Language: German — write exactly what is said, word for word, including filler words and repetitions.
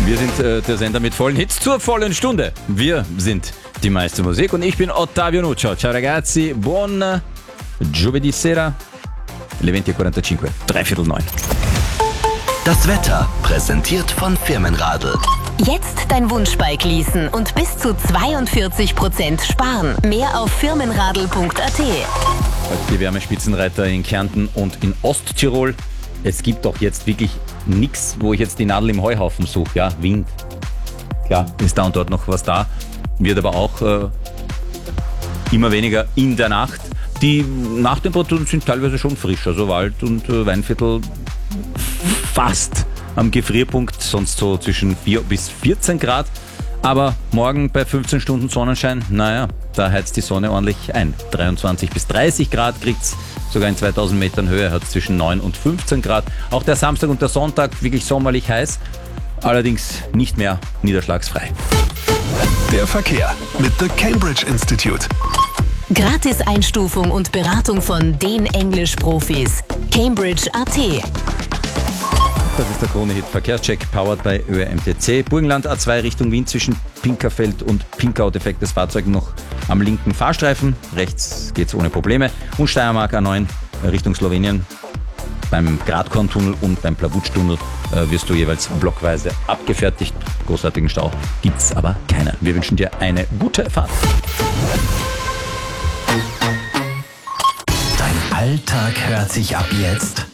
Wir sind äh, der Sender mit vollen Hits zur vollen Stunde. Wir sind die meiste Musik und ich bin Ottavio Nuccio. Ciao ragazzi, buon giovedì sera, le venti e quarantacinque, dreiviertel neun. Das Wetter präsentiert von Firmenradl. Jetzt dein Wunschbike leasen und bis zu zweiundvierzig Prozent sparen. Mehr auf firmenradl punkt a t. Die Wärmespitzenreiter in Kärnten und in Osttirol. Es gibt doch jetzt wirklich nichts, wo ich jetzt die Nadel im Heuhaufen suche. Ja, Wind. Klar, ist da und dort noch was da. Wird aber auch äh, immer weniger in der Nacht. Die Nachttemperaturen sind teilweise schon frisch. Also Wald und äh, Weinviertel fast am Gefrierpunkt, sonst so zwischen vier bis vierzehn Grad. Aber morgen bei fünfzehn Stunden Sonnenschein, naja, da heizt die Sonne ordentlich ein. dreiundzwanzig bis dreißig Grad kriegt's, sogar in zweitausend Metern Höhe hat es zwischen neun und fünfzehn Grad. Auch der Samstag und der Sonntag wirklich sommerlich heiß, allerdings nicht mehr niederschlagsfrei. Der Verkehr mit The Cambridge Institute. Gratis-Einstufung und Beratung von den Englisch-Profis. Cambridge punkt a t. Das ist der Krone-Hit Verkehrscheck, powered by Ö R M T C. Burgenland A zwei Richtung Wien zwischen Pinkerfeld und Pinkau, defektes Fahrzeug noch am linken Fahrstreifen. Rechts geht's ohne Probleme. Und Steiermark A neun Richtung Slowenien. Beim Gradkorntunnel und beim Plawutsch-Tunnel äh, wirst du jeweils blockweise abgefertigt. Großartigen Stau gibt's aber keinen. Wir wünschen dir eine gute Fahrt. Dein Alltag hört sich ab jetzt